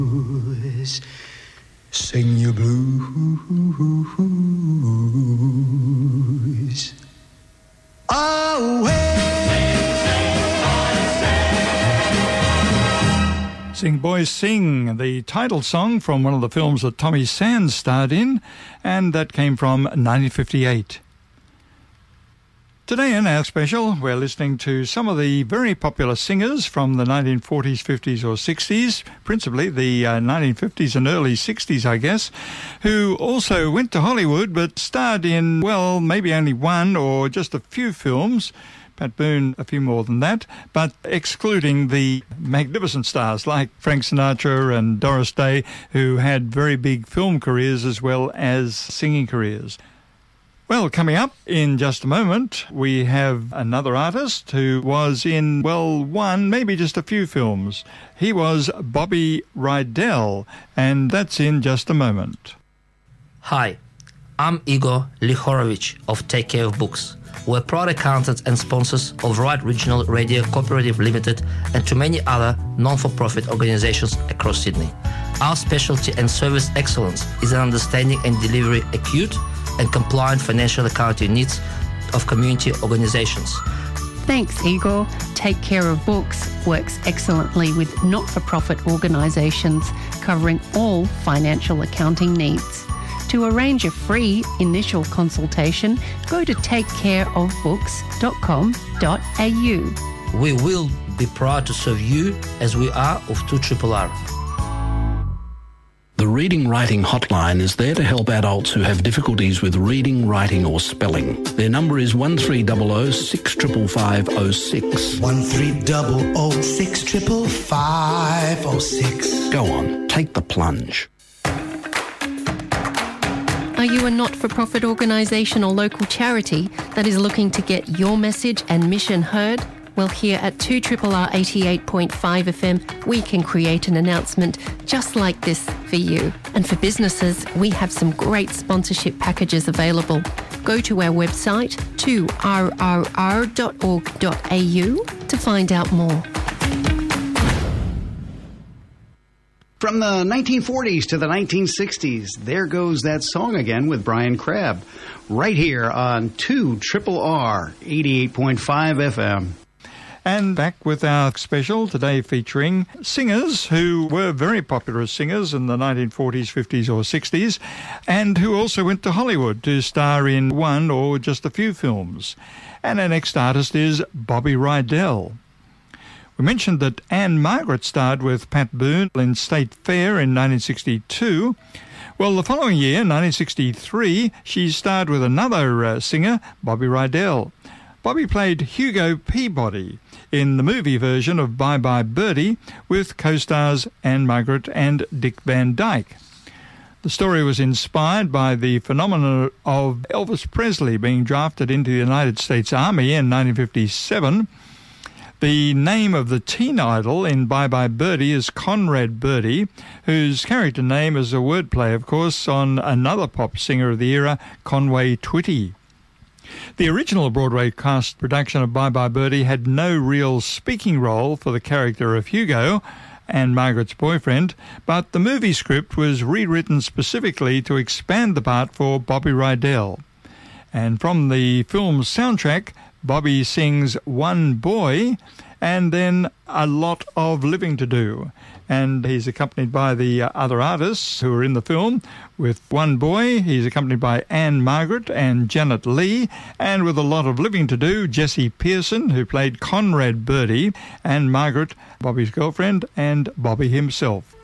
Sing your blues away. Sing Boys Sing, the title song from one of the films that Tommy Sands starred in, and that came from 1958. Today in our special, we're listening to some of the very popular singers from the 1940s, 50s or 60s, principally the 1950s and early 60s, I guess, who also went to Hollywood but starred in, well, maybe only one or just a few films. Pat Boone, a few more than that, but excluding the magnificent stars like Frank Sinatra and Doris Day, who had very big film careers as well as singing careers. Well, coming up in just a moment, we have another artist who was in, well, one, maybe just a few films. He was Bobby Rydell, and that's in just a moment. Hi, I'm Igor Lihorovich of Take Care of Books. We're proud accountants and sponsors of Right Regional Radio Cooperative Limited and to many other non-for-profit organizations across Sydney. Our specialty and service excellence is in understanding and delivering acute and compliant financial accounting needs of community organizations. Thanks, Igor. Take Care of Books works excellently with not-for-profit organizations covering all financial accounting needs. To arrange a free initial consultation, go to takecareofbooks.com.au. We will be proud to serve you as we are of 2RRR. The Reading Writing Hotline is there to help adults who have difficulties with reading, writing or spelling. Their number is 1300 65506. 1300 65506. Go on, take the plunge. Are you a not-for-profit organisation or local charity that is looking to get your message and mission heard? Well, here at 2RRR 88.5 FM, we can create an announcement just like this for you. And for businesses, we have some great sponsorship packages available. Go to our website, 2rrr.org.au, to find out more. From the 1940s to the 1960s, there goes that song again with Brian Crabb, right here on 2RRR 88.5 FM. And back with our special today featuring singers who were very popular as singers in the 1940s, 50s or 60s, and who also went to Hollywood to star in one or just a few films. And our next artist is Bobby Rydell. We mentioned that Ann-Margret starred with Pat Boone in State Fair in 1962. Well, the following year, 1963, she starred with another singer, Bobby Rydell. Bobby played Hugo Peabody in the movie version of Bye Bye Birdie with co-stars Ann-Margret and Dick Van Dyke. The story was inspired by the phenomenon of Elvis Presley being drafted into the United States Army in 1957. The name of the teen idol in Bye Bye Birdie is Conrad Birdie, whose character name is a wordplay, of course, on another pop singer of the era, Conway Twitty. The original Broadway cast production of Bye Bye Birdie had no real speaking role for the character of Hugo, Ann-Margret's boyfriend, but the movie script was rewritten specifically to expand the part for Bobby Rydell. And from the film's soundtrack, Bobby sings One Boy and then A Lot of Living to Do. And he's accompanied by the other artists who are in the film. With One Boy, he's accompanied by Ann-Margret and Janet Leigh. And with A Lot of Living to Do, Jessie Pearson, who played Conrad Birdie, Ann-Margret, Bobby's girlfriend, and Bobby himself.